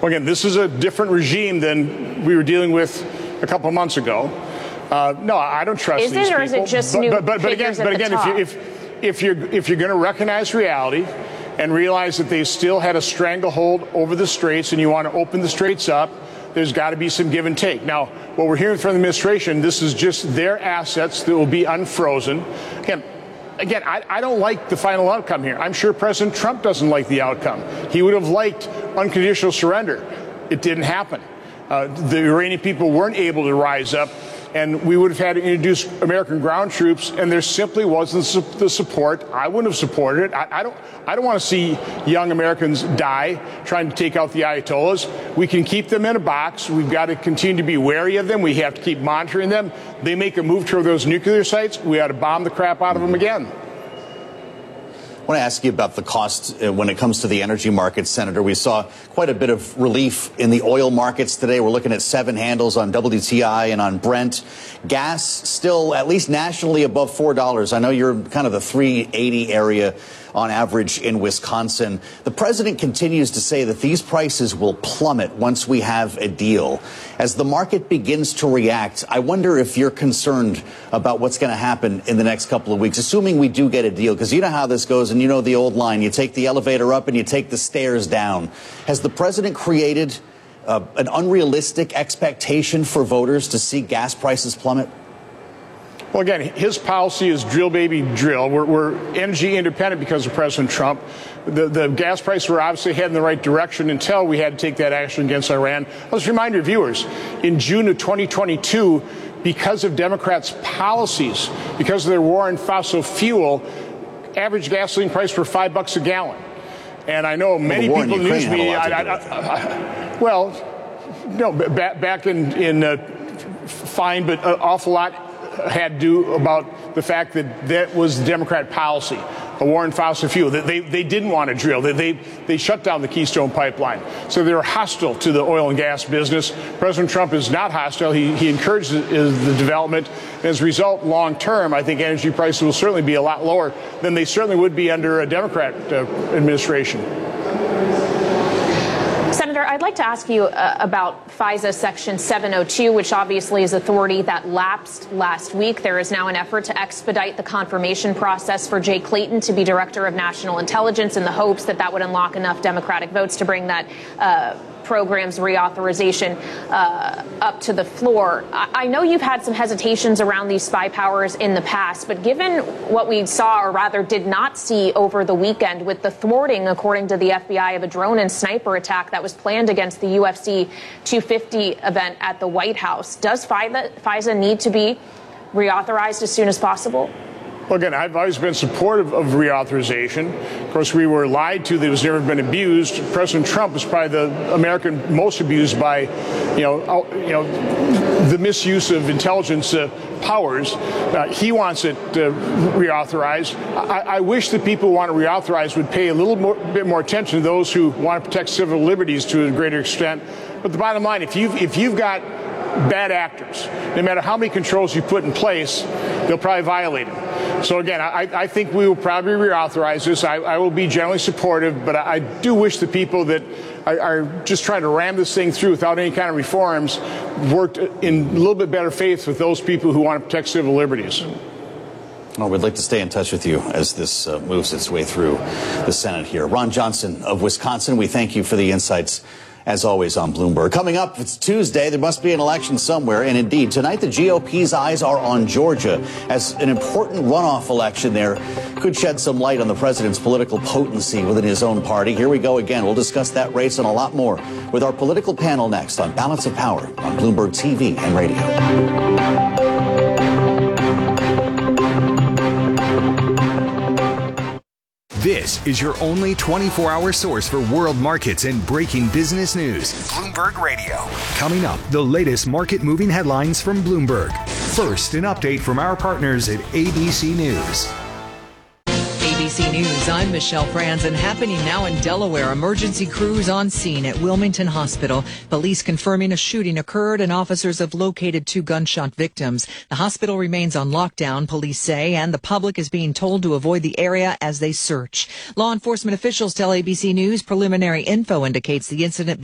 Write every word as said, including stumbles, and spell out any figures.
Well, again, this is a different regime than we were dealing with a couple of months ago. Uh, no, I don't trust is these it, or people. Is it just but, new but, but, but again, but again, if, you, if if you're if you're going to recognize reality and realize that they still had a stranglehold over the straits, and you want to open the straits up, there's got to be some give and take. Now, what we're hearing from the administration, this is just their assets that will be unfrozen. Again. Again, I, I don't like the final outcome here. I'm sure President Trump doesn't like the outcome. He would have liked unconditional surrender. It didn't happen. Uh, the Iranian people weren't able to rise up, and we would have had to introduce American ground troops, and there simply wasn't su- the support. I wouldn't have supported it. I, I don't I don't want to see young Americans die trying to take out the Ayatollahs. We can keep them in a box. We've got to continue to be wary of them. We have to keep monitoring them. They make a move toward those nuclear sites, we ought to bomb the crap out of them again. I want to ask you about the cost uh, when it comes to the energy markets, Senator. We saw quite a bit of relief in the oil markets today. We're looking at seven handles on W T I and on Brent. Gas still, at least nationally, above four dollars. I know you're kind of the three eighty area on average in Wisconsin. The president continues to say that these prices will plummet once we have a deal. As the market begins to react, I wonder if you're concerned about what's going to happen in the next couple of weeks, assuming we do get a deal, because you know how this goes, and you know the old line, you take the elevator up and you take the stairs down. Has the president created uh, an unrealistic expectation for voters to see gas prices plummet? Well, again, his policy is drill, baby, drill. We're, we're energy independent because of President Trump. The, the gas prices were obviously heading in the right direction until we had to take that action against Iran. Let's remind your viewers, in June of twenty twenty-two, because of Democrats' policies, because of their war on fossil fuel, average gasoline price were five bucks a gallon. And I know many well, people in the news media, I, I, I, well, no, back, back in, in uh, fine, but an awful lot had to do about the fact that that was Democrat policy, a war on fossil fuel. They, they, they didn't want to drill. They, they, they shut down the Keystone Pipeline. So they were hostile to the oil and gas business. President Trump is not hostile. He, he encourages the development. And as a result, long term, I think energy prices will certainly be a lot lower than they certainly would be under a Democrat uh, administration. Senator, I'd like to ask you uh, about FISA Section seven oh two, which obviously is authority that lapsed last week. There is now an effort to expedite the confirmation process for Jay Clayton to be Director of National Intelligence in the hopes that that would unlock enough Democratic votes to bring that uh, program's reauthorization uh, up to the floor. I, I know you've had some hesitations around these spy powers in the past, but given what we saw, or rather did not see over the weekend with the thwarting, according to the F B I, of a drone and sniper attack that was planned against the U F C two fifty event at the White House, does FISA, FISA need to be reauthorized as soon as possible? Well, again, I've always been supportive of reauthorization. Of course, we were lied to that it was never been abused. President Trump is probably the American most abused by, you know, you know, the misuse of intelligence uh, powers. Uh, he wants it uh, reauthorized. I, I wish the people who want to reauthorize would pay a little more, bit more attention to those who want to protect civil liberties to a greater extent. But the bottom line, if you've, if you've got bad actors, no matter how many controls you put in place, they'll probably violate them. So again, I, I think we will probably reauthorize this. I, I will be generally supportive, but I, I do wish the people that are, are just trying to ram this thing through without any kind of reforms worked in a little bit better faith with those people who want to protect civil liberties. Well, we'd like to stay in touch with you as this uh, moves its way through the Senate here. Ron Johnson of Wisconsin, we thank you for the insights, as always, on Bloomberg. Coming up, it's Tuesday. There must be an election somewhere. And indeed, tonight the G O P's eyes are on Georgia, as an important runoff election there could shed some light on the president's political potency within his own party. Here we go again. We'll discuss that race and a lot more with our political panel next on Balance of Power on Bloomberg T V and radio. This is your only twenty-four hour source for world markets and breaking business news. Bloomberg Radio. Coming up, the latest market moving headlines from Bloomberg. First, an update from our partners at A B C News. A B C News, I'm Michelle Franz, and happening now in Delaware, emergency crews on scene at Wilmington Hospital. Police confirming a shooting occurred and officers have located two gunshot victims. The hospital remains on lockdown, police say, and the public is being told to avoid the area as they search. Law enforcement officials tell A B C News preliminary info indicates the incident